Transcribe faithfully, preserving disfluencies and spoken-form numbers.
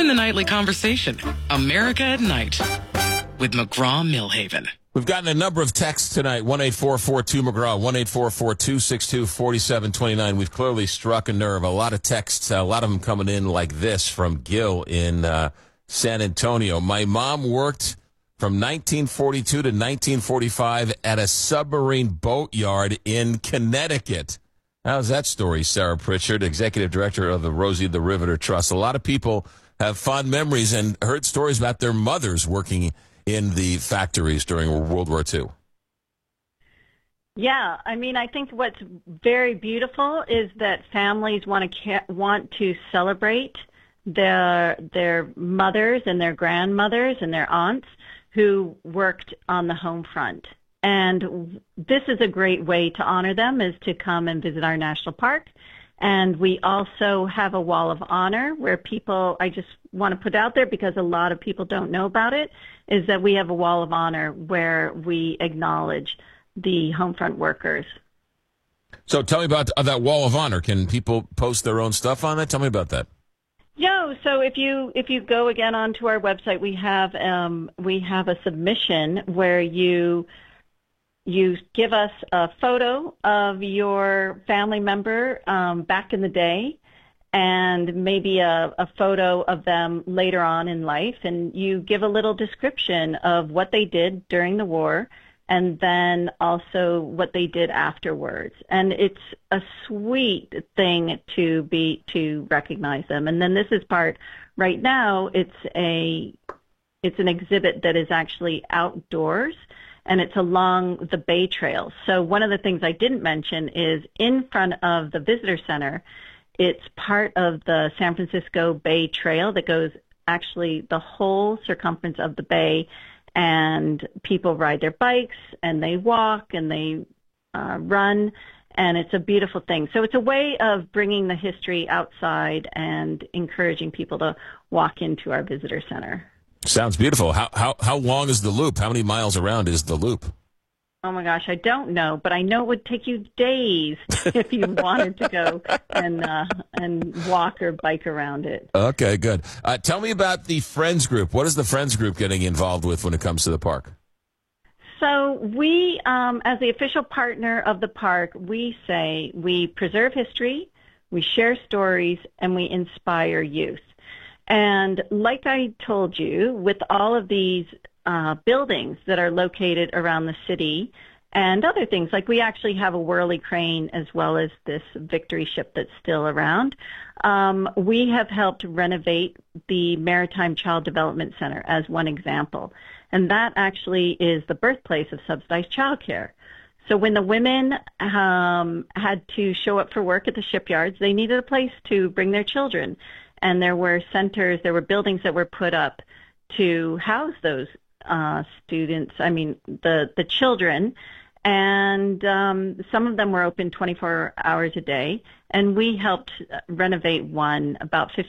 Join the nightly conversation. America at Night with McGraw-Milhaven. We've gotten a number of texts tonight, one eight four four two McGraw, one eight four four two six two four seven two nine. We've clearly struck a nerve. A lot of texts, a lot of them coming in like this from Gil in uh, San Antonio. My mom worked from nineteen forty-two to nineteen forty-five at a submarine boatyard in Connecticut. How's that story, Sarah Pritchard, executive director of the Rosie the Riveter Trust? A lot of people have fond memories and heard stories about their mothers working in the factories during World War Two. Yeah, I mean, I think what's very beautiful is that families want to ca- want to celebrate their their mothers and their grandmothers and their aunts who worked on the home front. And this is a great way to honor them, is to come and visit our national park. And we also have a wall of honor where people, I just want to put out there because a lot of people don't know about it, is that we have a wall of honor where we acknowledge the homefront workers. So tell me about that wall of honor. Can people post their own stuff on that? Tell me about that. Yeah, so if you if you go again onto our website, we have um, we have a submission where you you give us a photo of your family member um, back in the day, and maybe a, a photo of them later on in life, and you give a little description of what they did during the war, and then also what they did afterwards. And it's a sweet thing to be to recognize them. And then this is part, right now, it's a it's an exhibit that is actually outdoors, and it's along the Bay Trail. So one of the things I didn't mention is in front of the visitor center, it's part of the San Francisco Bay Trail that goes actually the whole circumference of the bay, and people ride their bikes and they walk and they uh, run, and it's a beautiful thing. So it's a way of bringing the history outside and encouraging people to walk into our visitor center. Sounds beautiful. How how how long is the loop? How many miles around is the loop? Oh my gosh, I don't know, but I know it would take you days if you wanted to go and uh, and walk or bike around it. Okay, good. Uh, tell me about the Friends Group. What is the Friends Group getting involved with when it comes to the park? So we, um, as the official partner of the park, we say we preserve history, we share stories, and we inspire youth. And like I told you, with all of these uh, buildings that are located around the city and other things, like we actually have a whirly crane as well as this Victory ship that's still around, um, we have helped renovate the Maritime Child Development Center as one example. And that actually is the birthplace of subsidized childcare. So when the women um, had to show up for work at the shipyards, they needed a place to bring their children. And there were centers, there were buildings that were put up to house those uh, students, I mean, the, the children. And um, some of them were open twenty-four hours a day. And we helped renovate one about